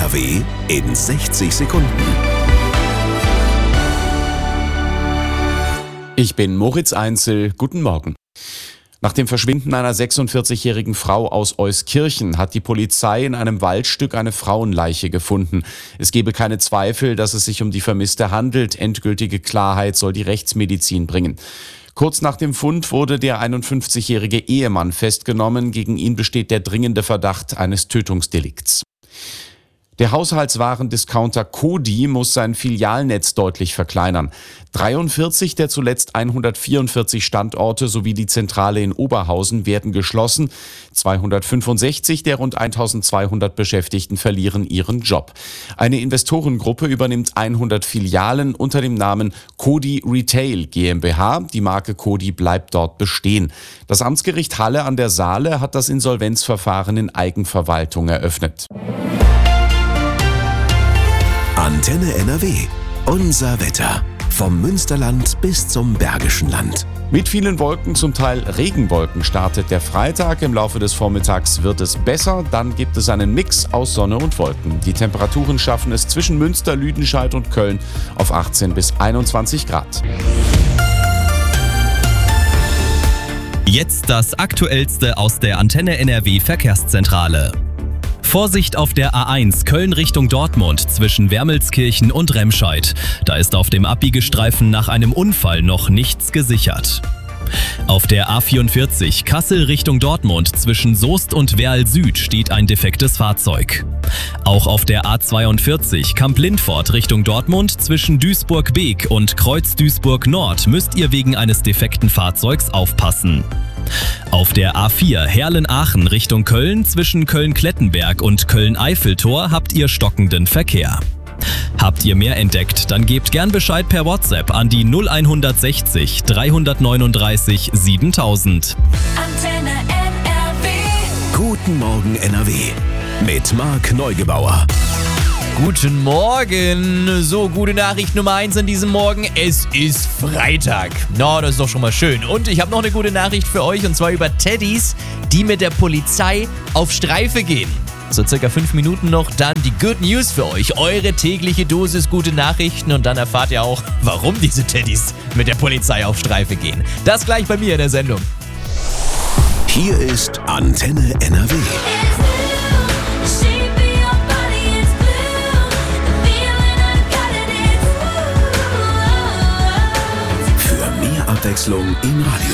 NRW in 60 Sekunden. Ich bin Moritz Einzel. Guten Morgen. Nach dem Verschwinden einer 46-jährigen Frau aus Euskirchen hat die Polizei in einem Waldstück eine Frauenleiche gefunden. Es gebe keine Zweifel, dass es sich um die Vermisste handelt. Endgültige Klarheit soll die Rechtsmedizin bringen. Kurz nach dem Fund wurde der 51-jährige Ehemann festgenommen. Gegen ihn besteht der dringende Verdacht eines Tötungsdelikts. Der Haushaltswarendiscounter Coty muss sein Filialnetz deutlich verkleinern. 43 der zuletzt 144 Standorte sowie die Zentrale in Oberhausen werden geschlossen. 265 der rund 1200 Beschäftigten verlieren ihren Job. Eine Investorengruppe übernimmt 100 Filialen unter dem Namen Coty Retail GmbH. Die Marke Coty bleibt dort bestehen. Das Amtsgericht Halle an der Saale hat das Insolvenzverfahren in Eigenverwaltung eröffnet. Antenne NRW. Unser Wetter. Vom Münsterland bis zum Bergischen Land. Mit vielen Wolken, zum Teil Regenwolken, startet der Freitag. Im Laufe des Vormittags wird es besser. Dann gibt es einen Mix aus Sonne und Wolken. Die Temperaturen schaffen es zwischen Münster, Lüdenscheid und Köln auf 18 bis 21 Grad. Jetzt das Aktuellste aus der Antenne NRW Verkehrszentrale. Vorsicht auf der A1 Köln Richtung Dortmund zwischen Wermelskirchen und Remscheid. Da ist auf dem Abbiegestreifen nach einem Unfall noch nichts gesichert. Auf der A44 Kassel Richtung Dortmund zwischen Soest und Werl Süd steht ein defektes Fahrzeug. Auch auf der A42 Kamp-Lindfort Richtung Dortmund zwischen Duisburg-Beek und Kreuz-Duisburg Nord müsst ihr wegen eines defekten Fahrzeugs aufpassen. Auf der A4 Herlen-Aachen Richtung Köln zwischen Köln-Klettenberg und Köln-Eiffeltor habt ihr stockenden Verkehr. Habt ihr mehr entdeckt, dann gebt gern Bescheid per WhatsApp an die 0160 339 7000. Antenne NRW. Guten Morgen NRW. Mit Marc Neugebauer. Guten Morgen! So, gute Nachricht Nummer 1 an diesem Morgen. Es ist Freitag. Na, das ist doch schon mal schön. Und ich habe noch eine gute Nachricht für euch, und zwar über Teddys, die mit der Polizei auf Streife gehen. So circa 5 Minuten noch, dann die Good News für euch. Eure tägliche Dosis gute Nachrichten, und dann erfahrt ihr auch, warum diese Teddys mit der Polizei auf Streife gehen. Das gleich bei mir in der Sendung. Hier ist Antenne NRW. Abwechslung im Radio.